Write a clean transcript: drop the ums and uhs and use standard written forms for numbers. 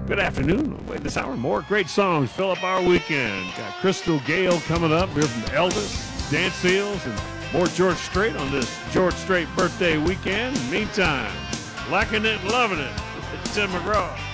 Good afternoon. Wait this hour, more great songs fill up our weekend. Got Crystal Gale coming up here from Elvis, Dance Seals, and more George Strait on this George Strait birthday weekend. Meantime, liking it and loving it. Tim McGraw.